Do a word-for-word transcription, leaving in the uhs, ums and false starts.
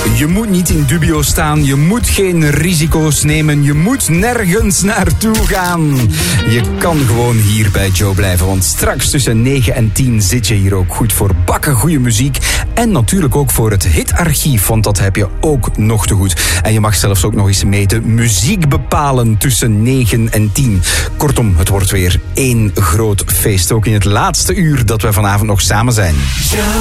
Je moet niet in dubio staan, je moet geen risico's nemen, je moet nergens naartoe gaan. Je kan gewoon hier bij Joe blijven, want straks tussen negen en tien zit je hier ook goed voor bakken goede muziek. En natuurlijk ook voor het hitarchief, want dat heb je ook nog te goed. En je mag zelfs ook nog eens mee de muziek bepalen tussen negen en tien. Kortom, het wordt weer één groot feest, ook in het laatste uur dat we vanavond nog samen zijn.